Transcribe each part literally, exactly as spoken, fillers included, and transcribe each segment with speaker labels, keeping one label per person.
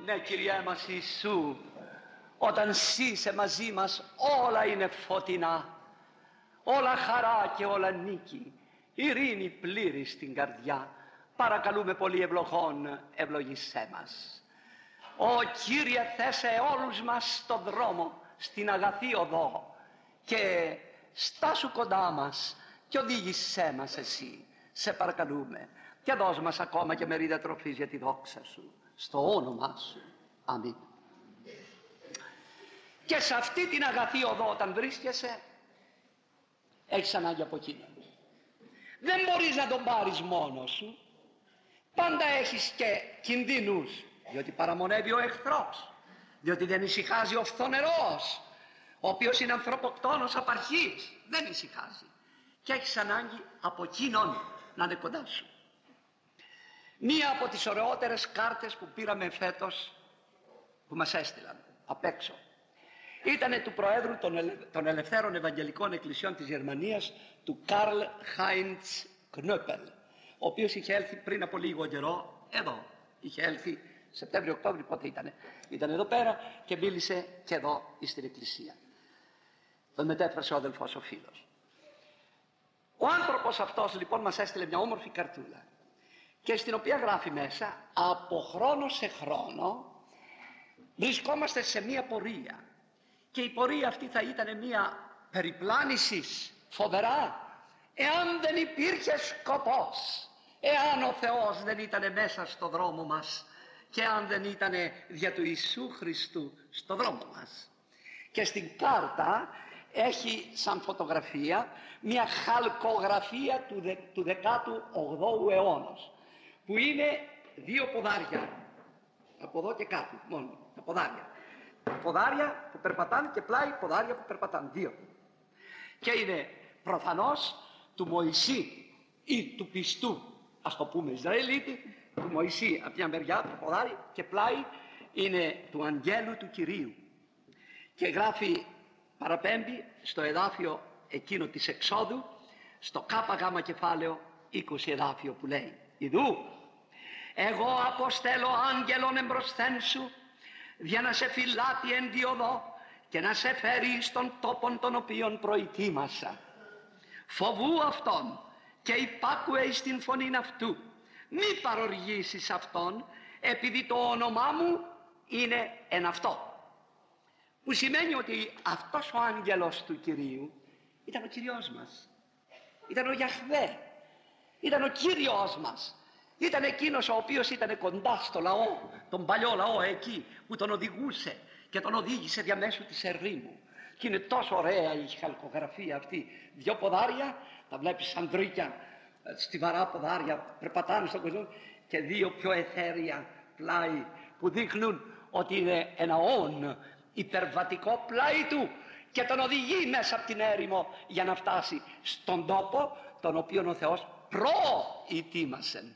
Speaker 1: Ναι, Κυριέ μας Ιησού, όταν είσαι μαζί μας όλα είναι φωτεινά, όλα χαρά και όλα νίκη, ειρήνη πλήρη στην καρδιά. Παρακαλούμε πολύ ευλογών, ευλογήσέ μας. Ω Κύριε, θέσε όλους μας στον δρόμο, στην αγαθή οδό, και στάσου κοντά μας και οδήγησέ μας εσύ, σε παρακαλούμε, και δώσ' μας ακόμα και μερίδα τροφής για τη δόξα σου, στο όνομά σου. Αμήν. Και σε αυτή την αγαθή οδό όταν βρίσκεσαι, έχεις ανάγκη από εκείνον. Δεν μπορείς να τον πάρεις μόνος σου, πάντα έχεις και κινδύνους, διότι παραμονεύει ο εχθρός, διότι δεν ησυχάζει ο φθονερός, ο οποίος είναι ανθρωποκτόνος απαρχής, δεν ησυχάζει, και έχεις ανάγκη από εκείνον να είναι κοντά σου. Μία από τις ωραιότερες κάρτες που πήραμε φέτος, που μας έστειλαν απ' έξω, ήτανε του Προέδρου των, Ελε... των Ελευθέρων Ευαγγελικών Εκκλησιών της Γερμανίας, του Καρλ Χάιντς Κνόπελ, ο οποίος είχε έλθει πριν από λίγο καιρό εδώ, είχε έλθει Σεπτέμβριο-Οκτώβριο, πότε ήτανε, ήταν εδώ πέρα και μίλησε και εδώ στην Εκκλησία. Τον μετέφρασε ο αδελφός ο φίλος. Ο άνθρωπος αυτός λοιπόν μας έστειλε μια όμορφη καρτούλα, και στην οποία γράφει μέσα, από χρόνο σε χρόνο βρισκόμαστε σε μια πορεία, και η πορεία αυτή θα ήταν μια περιπλάνηση φοβερά εάν δεν υπήρχε σκοπός, εάν ο Θεός δεν ήταν μέσα στο δρόμο μας και αν δεν ήταν δια του Ιησού Χριστού στο δρόμο μας. Και στην κάρτα έχει σαν φωτογραφία μια χαλκογραφία του, δε, του δέκατου όγδοου αιώνα, που είναι δύο ποδάρια από εδώ και κάτω μόνο, τα ποδάρια ποδάρια που περπατάνε και πλάι ποδάρια που περπατάνε, δύο, και είναι προφανώς του Μωυσή ή του πιστού, ας το πούμε Ισραηλίτη, του Μωυσή από μια μεριά το ποδάρι, και πλάι είναι του Αγγέλου του Κυρίου. Και γράφει, παραπέμπει στο εδάφιο εκείνο της Εξόδου, στο κάπα γάμα κεφάλαιο είκοσι εδάφιο, που λέει: «Ιδού, εγώ αποστέλω άγγελον εμπροσθέν σου, για να σε φυλάτει εν τη οδό και να σε φέρει στον τόπον τον οποίον προετοίμασα. Φοβού αυτόν και υπάκουε εις την φωνήν αυτού. Μη παροργήσεις αυτόν, επειδή το όνομά μου είναι εν αυτό». Που σημαίνει ότι αυτός ο άγγελος του Κυρίου ήταν ο Κυριός μας, ήταν ο Γιαχβέ, ήταν ο Κύριος μας, ήταν εκείνος ο οποίος ήταν κοντά στο λαό, τον παλιό λαό εκεί, που τον οδηγούσε και τον οδήγησε διαμέσου της ερήμου. Και είναι τόσο ωραία η χαλκογραφία αυτή, δυο ποδάρια, τα βλέπεις ανδρίκια, στιβαρά ποδάρια, περπατάνε στον κόσμο, και δύο πιο εθέρια πλάι που δείχνουν ότι είναι ένα όν υπερβατικό πλάι του, και τον οδηγεί μέσα από την έρημο για να φτάσει στον τόπο τον οποίο ο Θεός προετοίμασε.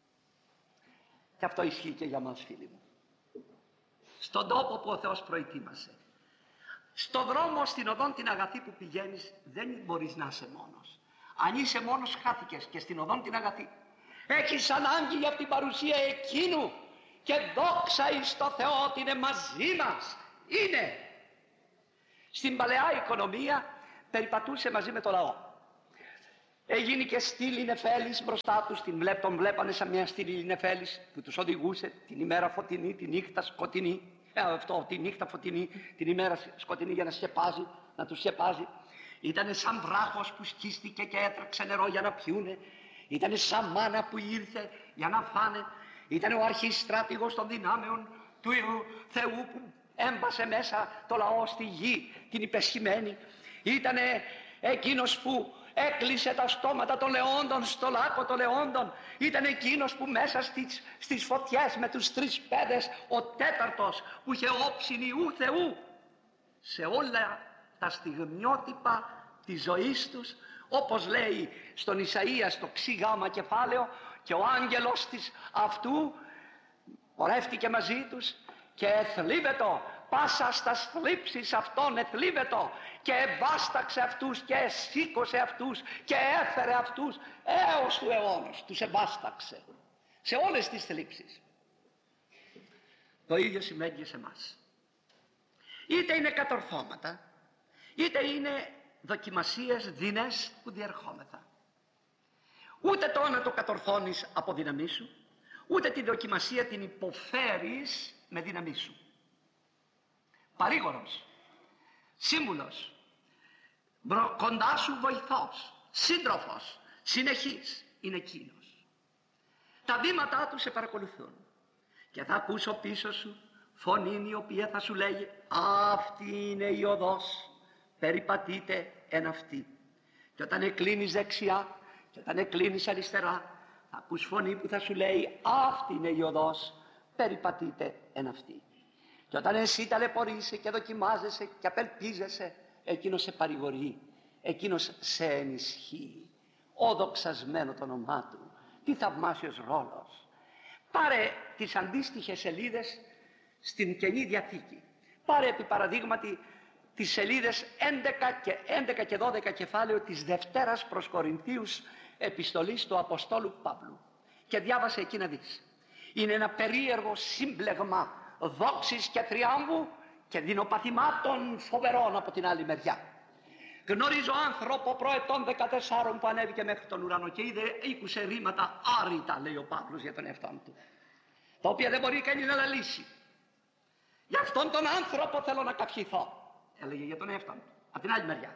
Speaker 1: Και αυτό ισχύει και για μας, φίλοι μου. Στον τόπο που ο Θεός προετοίμασε, στο δρόμο, στην οδόν την αγαθή που πηγαίνεις, δεν μπορείς να είσαι μόνος. Αν είσαι μόνος, χάθηκες. Και στην οδόν την αγαθή έχεις ανάγκη για την παρουσία εκείνου, και δόξα εις το Θεό ότι είναι μαζί μας. Είναι. Στην παλαιά οικονομία περιπατούσε μαζί με το λαό. Έγινε και στήλη νεφέλης μπροστά τους, την βλέπ, τον βλέπανε σαν μια στήλη νεφέλης που τους οδηγούσε την ημέρα φωτεινή, τη νύχτα σκοτεινή, ε, αυτό, τη νύχτα φωτεινή, την ημέρα σκοτεινή, για να σκεπάζει, να τους σκεπάζει. Ήτανε σαν βράχος που σκίστηκε και έτρεξε νερό για να πιούνε. Ήτανε σαν μάνα που ήρθε για να φάνε. Ήτανε ο αρχιστράτηγος των δυνάμεων του Θεού που έμπασε μέσα το λαό στη γη την υπεσχημένη. Ήτανε εκείνος που έκλεισε τα στόματα των λεόντων στο λάκκο των λεόντων. Ήταν εκείνος που μέσα στις, στις φωτιές με τους τρεις πέδες, ο τέταρτος που είχε όψιν Ιού Θεού, σε όλα τα στιγμιότυπα της ζωής τους, όπως λέει στον Ισαΐα στο ξι γάμα κεφάλαιο, και ο άγγελος της αυτού πορεύτηκε μαζί τους και εθλίβετο πάσα στα θλίψεις αυτών, εθλίβετο, και ευάσταξε αυτούς και εσήκωσε αυτούς και έφερε αυτούς έως του αιώνος, τους ευάσταξε σε όλες τις θλίψεις. Το ίδιο συμβαίνει και σε εμάς. Είτε είναι κατορθώματα, είτε είναι δοκιμασίες δεινές που διερχόμεθα. Ούτε το να το κατορθώνεις από δύναμή σου, ούτε τη δοκιμασία την υποφέρεις με δύναμή σου. Παρήγορος, σύμβουλος, κοντά σου βοηθός, σύντροφος, συνεχής είναι εκείνος. Τα βήματά του σε παρακολουθούν και θα ακούσω πίσω σου φωνή η οποία θα σου λέγει αυτή είναι η οδός, περιπατείτε εν αυτή. Και όταν εκλίνεις δεξιά και όταν εκλίνεις αριστερά θα ακούς φωνή που θα σου λέει αυτή είναι η οδός, περιπατείτε εν αυτή. Και όταν εσύ ταλαιπωρείσαι και δοκιμάζεσαι και απελπίζεσαι, εκείνος σε παρηγορεί, εκείνος σε ενισχύει. Ω δοξασμένο το όνομά του, τι θαυμάσιος ρόλος. Πάρε τις αντίστοιχες σελίδες στην Καινή Διαθήκη. Πάρε επί παραδείγματι τις σελίδες έντεκα και δώδεκα κεφάλαιο της Δευτέρας προς Κορινθίους επιστολής του Αποστόλου Παύλου και διάβασε εκεί να δεις. Είναι ένα περίεργο σύμπλεγμα δόξης και θριάμβου και δεινοπαθημάτων φοβερών από την άλλη μεριά. Γνωρίζω άνθρωπο προετών δεκατεσσάρων που ανέβηκε μέχρι τον ουρανό και είδε, ήκουσε ρήματα άρρητα, λέει ο Παύλος για τον εαυτόν του, τα οποία δεν μπορεί κανείς να λύσει. Για αυτόν τον άνθρωπο θέλω να καυχηθώ, έλεγε για τον εαυτόν του. Από την άλλη μεριά,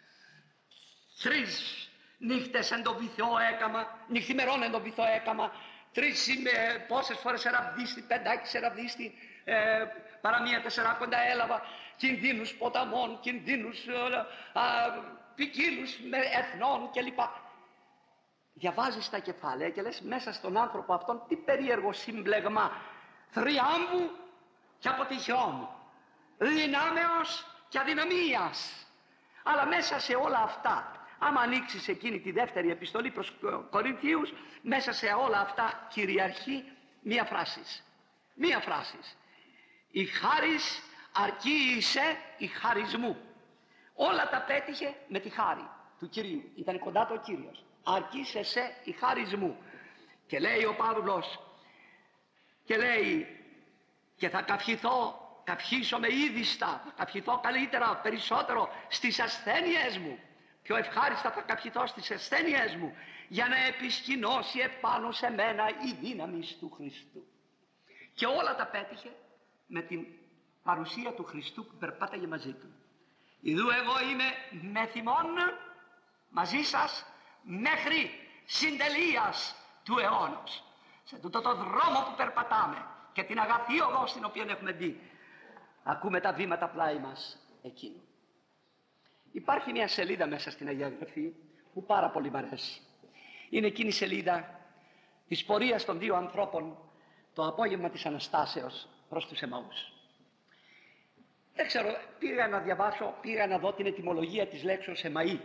Speaker 1: τρεις νύχτες εν το βυθό έκαμα, νυχθημερών εν το βυθό έκαμα, τρεις ε, πόσες φορές εραβδίστη, πεντάκι εραβδίστη, ε, παραμία τεσσεράκοντα έλαβα, κινδύνους ποταμών, κινδύνους ε, ε, ποικίλους με εθνών κλπ. Διαβάζεις τα κεφάλαια και λες μέσα στον άνθρωπο αυτόν τι περίεργο σύμπλεγμα θριάμβου και αποτυχιών, δυνάμεως και αδυναμίας. Αλλά μέσα σε όλα αυτά, άμα ανοίξεις εκείνη τη δεύτερη επιστολή προς Κορινθίους, μέσα σε όλα αυτά κυριαρχεί μία φράση. Μία φράση. Η χάρις αρκεί είσαι η χαρισμού. Όλα τα πέτυχε με τη χάρη του Κυρίου. Ήταν κοντά του ο Κύριος. Αρκεί σε σε η χαρισμού. Και λέει ο Παύλος, και λέει, και θα καυχηθώ, καυχήσομαι είδιστα, θα καυχηθώ καλύτερα, περισσότερο στις ασθένειές μου. Πιο ευχάριστα θα καυχηθώ στις ασθένειές μου, για να επισκηνώσει επάνω σε μένα η δύναμη του Χριστού. Και όλα τα πέτυχε με την παρουσία του Χριστού που περπάταγε μαζί του. Ιδού εγώ είμαι με θυμόν μαζί σας μέχρι συντελείας του αιώνος. Σε τούτο το δρόμο που περπατάμε και την αγαθή οδό στην οποία έχουμε μπει, ακούμε τα βήματα πλάι μας εκείνου. Υπάρχει μια σελίδα μέσα στην Αγία Γραφή που πάρα πολύ μ' αρέσει. Είναι εκείνη η σελίδα της πορείας των δύο ανθρώπων το απόγευμα της Αναστάσεως προς τους Εμαούς. Δεν ξέρω, πήγα να διαβάσω, πήγα να δω την ετυμολογία της λέξεως Εμαή.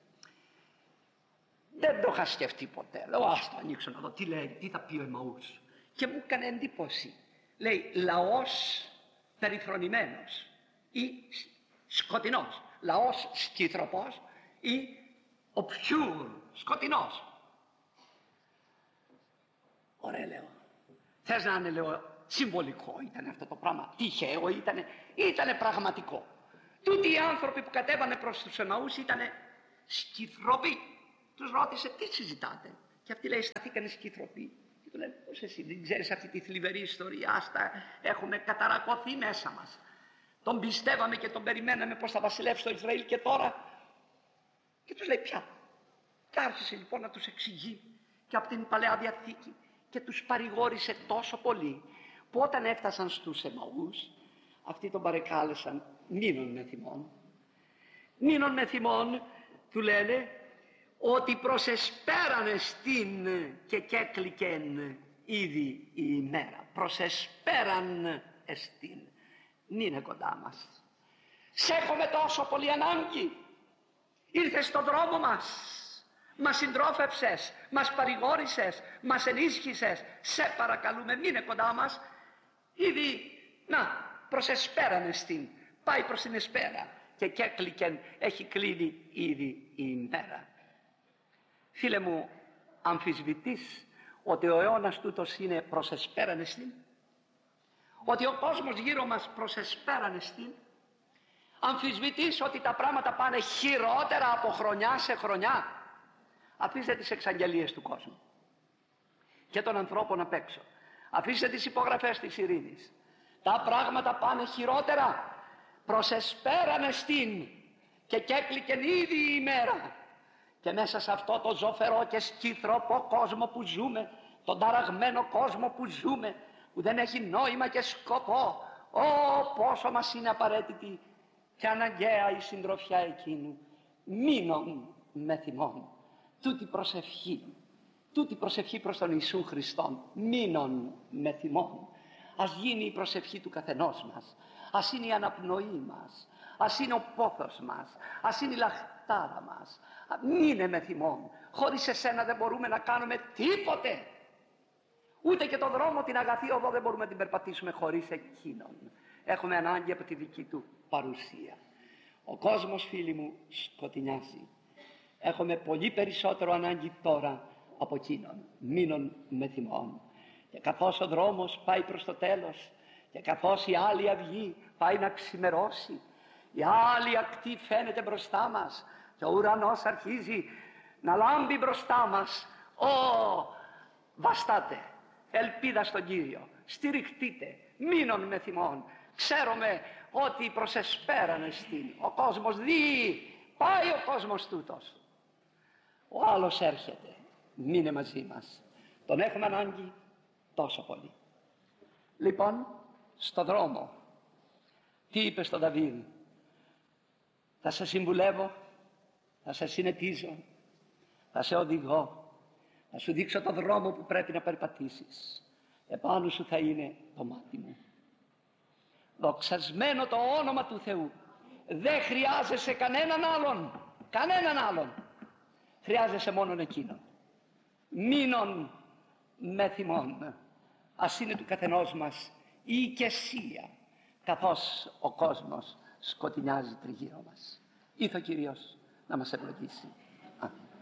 Speaker 1: Δεν το είχα σκεφτεί ποτέ. Λέω ας το ανοίξω να δω τι λέει, τι θα πει ο Εμαούς. Και μου έκανε εντύπωση. Λέει λαός περιφρονημένος ή σκοτεινός. Λαός σκύθροπος ή obscure, σκοτεινός. Ωραία λέω. Θες να είναι λέω συμβολικό ήταν αυτό το πράγμα, τυχαίο ήτανε, ήτανε πραγματικό. Τούτοι οι άνθρωποι που κατέβανε προς τους Εμαούς ήτανε σκυθροποί. Τους ρώτησε τι συζητάτε και αυτοί λέει σταθήκανε σκυθροποί. Και του λένε πώς εσύ δεν ξέρεις αυτή τη θλιβερή ιστορία, άστα έχουμε καταρακωθεί μέσα μας. Τον πιστεύαμε και τον περιμέναμε πως θα βασιλεύσει το Ισραήλ και τώρα. Και τους λέει πια. Και άρχισε λοιπόν να τους εξηγεί και από την Παλαιά Διαθήκη και τους παρηγόρησε τόσο πολύ που όταν έφτασαν στους Εμαούς αυτοί τον παρεκάλεσαν μείνον με θυμόν. Μείνον με θυμόν του λένε ότι προσεσπέρανε στην και κέκλικεν ήδη η ημέρα. Προσεσπέραν εστίν. Είναι κοντά μας. Σ' έχουμε τόσο πολύ ανάγκη. Ήρθες στον δρόμο μας. Μας συντρόφευσες, μας παρηγόρησες, μας ενίσχυσες. Σε παρακαλούμε μείνε κοντά μας. Ήδη, να, προς εσπέραν εστίν. Πάει προς την εσπέρα και κέκλικεν, έχει κλείδει ήδη η ημέρα. Φίλε μου, αμφισβητείς ότι ο αιώνας τούτος είναι προς εσπέραν εστίν? ότι ο κόσμος γύρω μας προσεσπέρανε στην, αμφισβητείς ότι τα πράγματα πάνε χειρότερα από χρονιά σε χρονιά. Αφήστε τις εξαγγελίες του κόσμου και των ανθρώπων απ' έξω. Αφήστε τις υπογραφές της ειρήνης. Τα πράγματα πάνε χειρότερα. Προσεσπέρανε στην και κέκλικεν ήδη η ημέρα. Και μέσα σε αυτό το ζωφερό και σκύθροπο κόσμο που ζούμε, τον ταραγμένο κόσμο που ζούμε, που δεν έχει νόημα και σκοπό, Ω, πόσο μας είναι απαραίτητη και αναγκαία η συντροφιά εκείνου. Μείνον με θυμών. Τούτη προσευχή, τούτη προσευχή προς τον Ιησού Χριστόν. Μείνον με θυμών. Ας γίνει η προσευχή του καθενός μας. Ας είναι η αναπνοή μας. Ας είναι ο πόθος μας. Ας είναι η λαχτάρα μας. Μείνε με θυμών. Χωρίς εσένα δεν μπορούμε να κάνουμε τίποτε. Ούτε και το δρόμο, την αγαθή οδό δεν μπορούμε να την περπατήσουμε χωρίς εκείνον. Έχουμε ανάγκη από τη δική του παρουσία. Ο κόσμος, φίλοι μου, σκοτεινιάζει. Έχουμε πολύ περισσότερο ανάγκη τώρα από εκείνον. Μείνον με θυμών. Και καθώς ο δρόμος πάει προς το τέλος και καθώς η άλλη αυγή πάει να ξημερώσει, η άλλη ακτή φαίνεται μπροστά μας και ο ουρανός αρχίζει να λάμπει μπροστά μας. Ω, βαστάτε, ελπίδα στον Κύριο, στηριχτείτε, μείνον με θυμών. Ξέρουμε ότι προσεσπέρανε στην, ο κόσμος δει, πάει ο κόσμος τούτος. Ο άλλος έρχεται, μείνε μαζί μας. Τον έχουμε ανάγκη τόσο πολύ. Λοιπόν, στο δρόμο, τι είπε στον Δαβίδ? Θα σε συμβουλεύω, θα σε συνετίζω, θα σε οδηγώ, θα σου δείξω το δρόμο που πρέπει να περπατήσεις. Επάνω σου θα είναι το μάτι μου. Δοξασμένο το όνομα του Θεού. Δεν χρειάζεσαι κανέναν άλλον, κανέναν άλλον. Χρειάζεσαι μόνον εκείνον. Μείνον με θυμών. Ας είναι του καθενός μας η οικεσία, καθώς ο κόσμος σκοτεινιάζει τριγύρω μας. Ήρθε ο Κύριος να μας ευλογήσει.